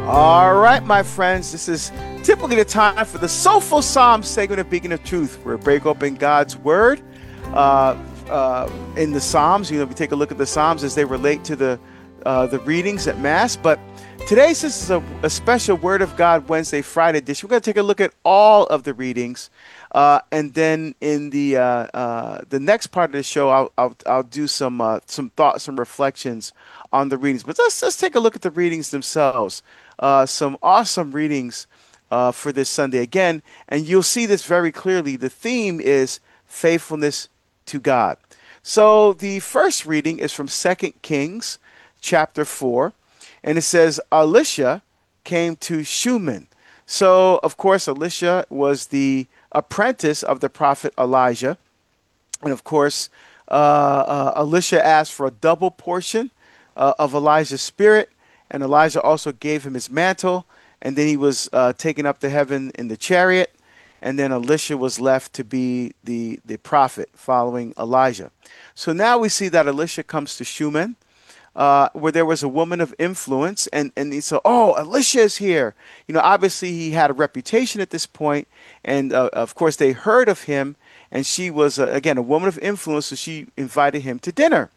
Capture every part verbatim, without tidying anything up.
All right, my friends, this is typically the time for the Soulful Psalms segment of Beacon of Truth, where we break open God's Word uh, uh, in the Psalms. You know, we take a look at the Psalms as they relate to the uh, the readings at Mass. But today, since it's a, a special Word of God Wednesday, Friday edition, we're going to take a look at all of the readings. Uh, and then in the uh, uh, the next part of the show, I'll I'll, I'll do some uh, some thoughts, some reflections on the readings. But let's let's take a look at the readings themselves. Uh, some awesome readings uh, for this Sunday again, and you'll see this very clearly. The theme is faithfulness to God. So the first reading is from Second Kings, chapter four, and it says Elisha came to Shunem. So of course Elisha was the apprentice of the prophet Elijah, and of course uh, uh, Elisha asked for a double portion uh, of Elijah's spirit. And Elijah also gave him his mantle, and then he was uh, taken up to heaven in the chariot, and then Elisha was left to be the, the prophet following Elijah. So now we see that Elisha comes to Shunem, uh, where there was a woman of influence, and, and he said, oh, Elisha is here. You know, obviously he had a reputation at this point, and uh, of course they heard of him, and she was, uh, again, a woman of influence, so she invited him to dinner.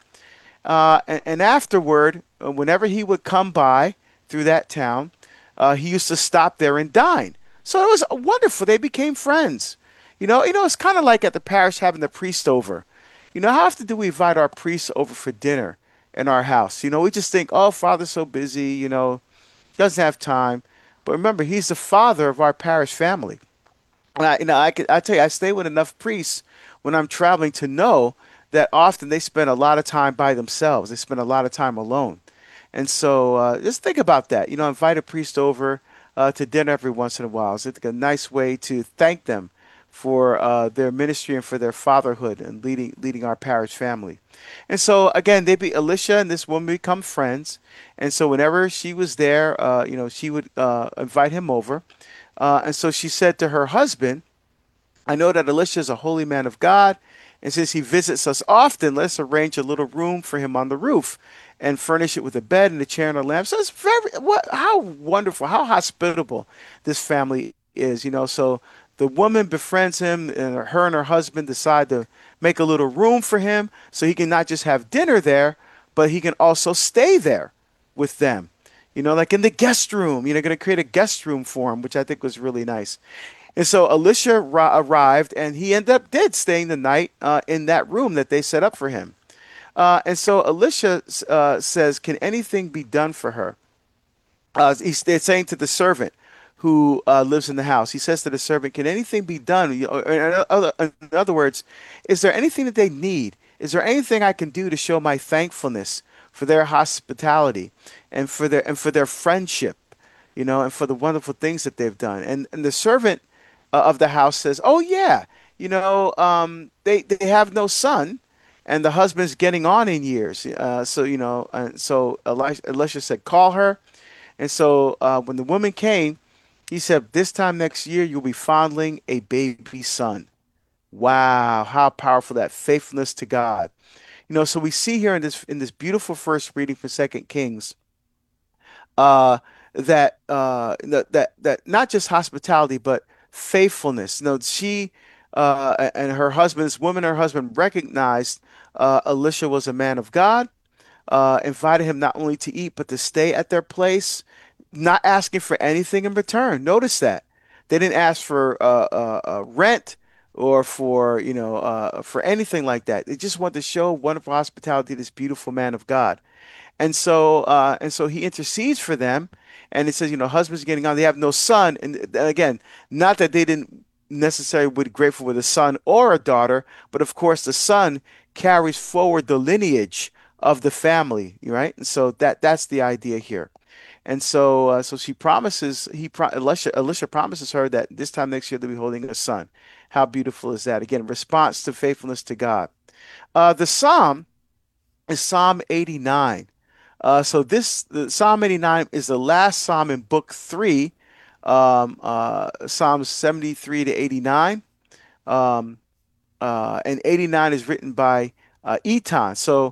Uh, and, and afterward, uh, whenever he would come by through that town, uh, he used to stop there and dine. So it was wonderful. They became friends. You know, you know, it's kind of like at the parish having the priest over. You know, how often do we invite our priests over for dinner in our house? You know, we just think, oh, Father's so busy, you know, doesn't have time. But remember, he's the father of our parish family. And I, you know, I could, I tell you, I stay with enough priests when I'm traveling to know that often they spend a lot of time by themselves. They spend a lot of time alone. And so uh, just think about that. You know, invite a priest over uh, to dinner every once in a while. It's a nice way to thank them for uh, their ministry and for their fatherhood and leading leading our parish family. And so again, they be Elisha and this woman become friends. And so whenever she was there, uh, you know, she would uh, invite him over. Uh, and so she said to her husband, I know that Elisha is a holy man of God, and since he visits us often, let's arrange a little room for him on the roof and furnish it with a bed and a chair and a lamp. So it's very, what, how wonderful, how hospitable this family is, you know. So the woman befriends him, and her and her husband decide to make a little room for him so he can not just have dinner there, but he can also stay there with them. You know, like in the guest room, you know, going to create a guest room for him, which I think was really nice. And so Elisha ra- arrived, and he ended up did staying the night uh, in that room that they set up for him. Uh, and so Elisha uh, says, "Can anything be done for her?" Uh, he's they're saying to the servant who uh, lives in the house. He says to the servant, "Can anything be done?" You know, in other, in other words, is there anything that they need? Is there anything I can do to show my thankfulness for their hospitality and for their and for their friendship, you know, and for the wonderful things that they've done? And and the servant uh, of the house says, "Oh yeah, you know, um, they they have no son, and the husband's getting on in years. Uh, so you know, uh, so Elisha, Elisha said, call her." And so uh, when the woman came, he said, "This time next year, you'll be fondling a baby son." Wow, how powerful that faithfulness to God. You know, so we see here in this in this beautiful first reading from Second Kings uh, that uh, that that that not just hospitality but faithfulness. You know, she uh, and her husband, this woman, and her husband recognized uh, Elisha was a man of God. Uh, invited him not only to eat but to stay at their place, not asking for anything in return. Notice that they didn't ask for uh, uh, uh, rent or for you know uh, for anything like that. They just wanted to show wonderful hospitality to this beautiful man of God. And so, uh, and so he intercedes for them, and it says, you know, husband's getting on. They have no son, and uh, again, not that they didn't necessarily be grateful with a son or a daughter, but of course, the son carries forward the lineage of the family, right? And so that that's the idea here. And so, uh, so she promises, he pro Elisha, Elisha promises her that this time next year they'll be holding a son. How beautiful is that? Again, response to faithfulness to God. Uh, the psalm is Psalm eighty-nine. Uh, so this the Psalm eighty-nine is the last psalm in book three, um, uh, Psalms seventy-three to eighty-nine, um, uh, and eighty-nine is written by uh, Etan. So